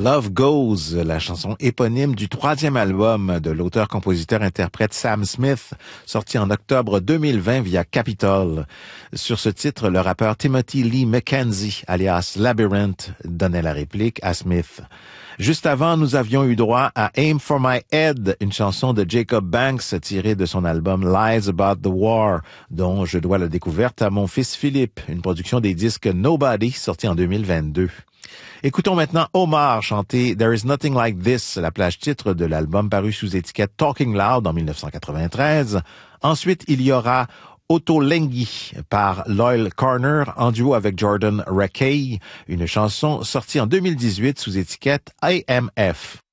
Love Goes, la chanson éponyme du 3e album de l'auteur-compositeur-interprète Sam Smith, sorti en octobre 2020 via Capitol. Sur ce titre, le rappeur Timothy Lee McKenzie, alias Labyrinth, donnait la réplique à Smith. Juste avant, nous avions eu droit à Aim for My Head, une chanson de Jacob Banks tirée de son album Lies About the War, dont je dois la découverte à mon fils Philippe, une production des disques Nobody, sorti en 2022. Écoutons maintenant Omar chanter There is Nothing Like This, la plage titre de l'album paru sous étiquette Talking Loud en 1993. Ensuite, il y aura Ottolenghi par Loyle Corner en duo avec Jordan Rakei, une chanson sortie en 2018 sous étiquette AMF.